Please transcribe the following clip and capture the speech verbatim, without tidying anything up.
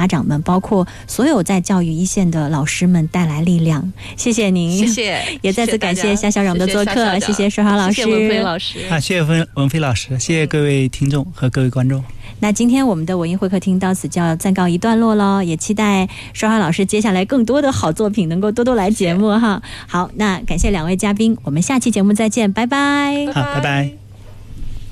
家长们，包括所有在教育一线的老师们带来力量。谢谢您， 谢谢， 也再次感谢夏校长的做客，谢谢韶华老师， 谢谢文飞老师， 啊，谢谢文文飞老师，谢谢各位听众和各位观众。 那今天我们的文艺会客厅到此就要暂告一段落了，也期待韶华老师接下来更多的好作品能够多多来节目哈。好，那感谢两位嘉宾，我们下期节目再见，拜拜。 好，拜拜。